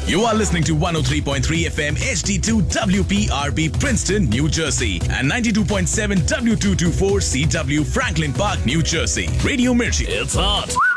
You are listening to 103.3 FM HD2 WPRP Princeton, New Jersey, and 92.7 W224 CW Franklin Park, New Jersey. Radio Mirchi. It's hot.